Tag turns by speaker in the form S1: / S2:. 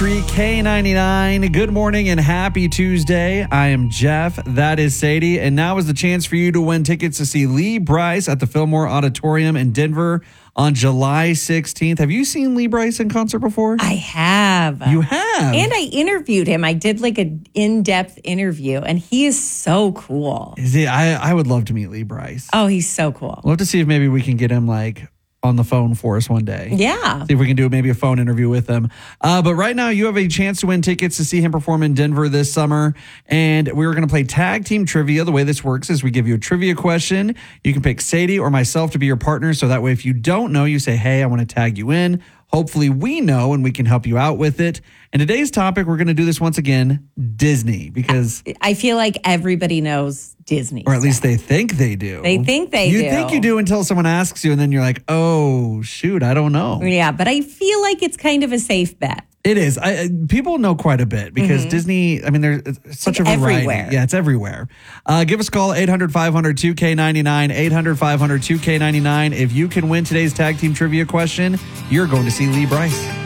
S1: Country K99. Good morning and happy Tuesday. I am Jeff. That is Sadie. And now is the chance for you to win tickets to see Lee Brice at the Fillmore Auditorium in Denver on July 16th. Have you seen Lee Brice in concert before?
S2: I have.
S1: You have?
S2: And I interviewed him. I did like an in-depth interview, and he is so cool.
S1: Is he? I would love to meet Lee Brice.
S2: Oh, he's so cool.
S1: Love to see if maybe we can get him on the phone for us one day.
S2: Yeah.
S1: See if we can do maybe a phone interview with him. But right now you have a chance to win tickets to see him perform in Denver this summer. And we're going to play tag team trivia. The way this works is we give you a trivia question. You can pick Sadie or myself to be your partner. So that way, if you don't know, you say, hey, I want to tag you in. Hopefully we know and we can help you out with it. And today's topic, we're going to do this once again, Disney, because
S2: I feel like everybody knows Disney.
S1: Or at least they think they do.
S2: They think they do.
S1: You think you do until someone asks you and then you're like, oh, shoot, I don't know.
S2: Yeah, but I feel like it's kind of a safe bet.
S1: It is. People know quite a bit because Disney, there's such a variety.
S2: Everywhere.
S1: Yeah, it's everywhere. Give us a call, 800-500-2K99, 800-500-2K99. If you can win today's tag team trivia question, you're going to see Lee Brice.